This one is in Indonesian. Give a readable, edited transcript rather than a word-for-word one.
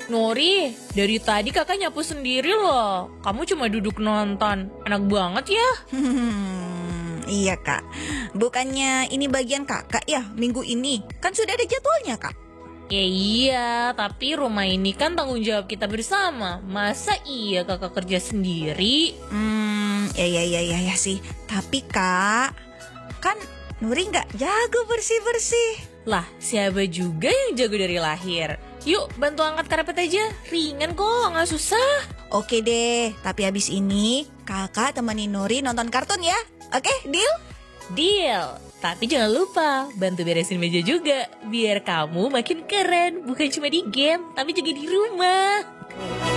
Nori, dari tadi kakak nyapu sendiri loh. Kamu cuma duduk nonton. Enak banget ya. Iya kak, bukannya ini bagian kakak ya minggu ini? Kan sudah ada jadwalnya kak. Ya iya, tapi rumah ini kan tanggung jawab kita bersama. Masa iya kakak kerja sendiri? Ya sih. Tapi kak, kan Nuri nggak jago bersih-bersih. Lah, siapa juga yang jago dari lahir? Yuk, bantu angkat karpet aja. Ringan kok, nggak susah. Oke deh, tapi habis ini kakak temenin Nuri nonton kartun ya. Oke, deal? Deal. Tapi jangan lupa, bantu beresin meja juga. Biar kamu makin keren, bukan cuma di game, tapi juga di rumah.